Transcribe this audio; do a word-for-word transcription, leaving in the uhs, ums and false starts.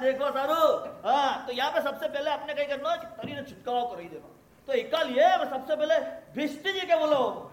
देखो सारू, हाँ तो यहाँ पे सबसे पहले आपने कहीं करना तरी ने छुटकारा कर ही देना। तो इकाल ये सबसे पहले भिष्ट जी के बोलो